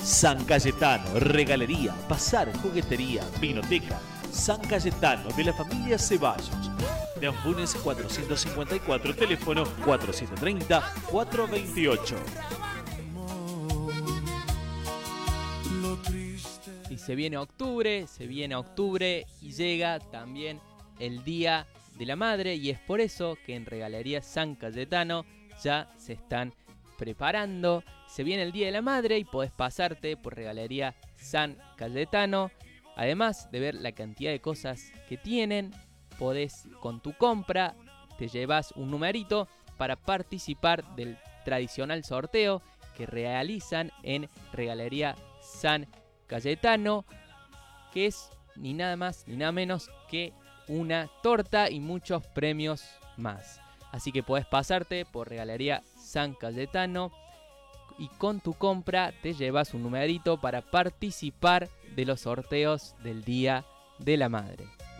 San Cayetano, regalería, bazar, juguetería, vinoteca. San Cayetano, de la familia Ceballos. De Ambunes 454, teléfono 430-428. Y se viene octubre y llega también el Día de la Madre, y es por eso que en Regalería San Cayetano ya se están preparando. Se viene el Día de la Madre y podés pasarte por Regalería San Cayetano. Además de ver la cantidad de cosas que tienen, podés, con tu compra, te llevas un numerito para participar del tradicional sorteo que realizan en Regalería San Cayetano, que es ni nada más ni nada menos que una torta y muchos premios más. Así que podés pasarte por Regalería San Cayetano y con tu compra te llevas un numerito para participar de los sorteos del Día de la Madre.